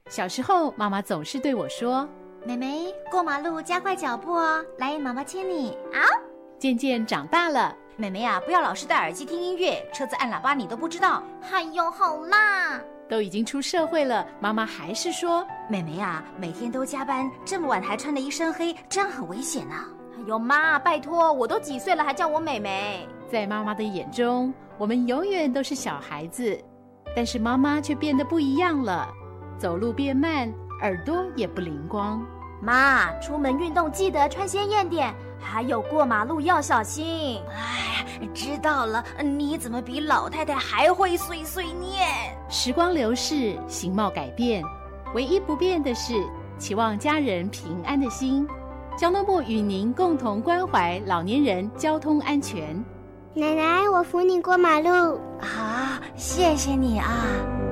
小时候，妈妈总是对我说：“ 妹妹，过马路加快脚步哦，来，妈妈牵你。”啊！ 渐渐长大了， 妹妹啊，不要老是戴耳机听音乐，车子按喇叭你都不知道。哎呦，好啦！ 都已经出社会了，妈妈还是说：“ 妹妹啊，每天都加班，这么晚还穿得一身黑，这样很危险啊！” 哎呦妈，拜托，我都几岁了还叫我妹妹？ 在妈妈的眼中，我们永远都是小孩子，但是妈妈却变得不一样了，走路变慢，耳朵也不灵光。 妈，出门运动记得穿鲜艳点，还有过马路要小心。 哎，知道了，你怎么比老太太还会碎碎念？ 时光流逝，形貌改变，唯一不变的是期望家人平安的心。交通部与您共同关怀老年人交通安全。 奶奶，我扶你过马路。 啊，谢谢你啊。